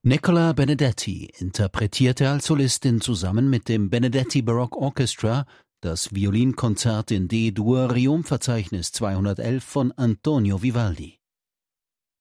Nicola Benedetti interpretierte als Solistin zusammen mit dem Benedetti Baroque Orchestra das Violinkonzert in D-Dur Riom-Verzeichnis 211 von Antonio Vivaldi.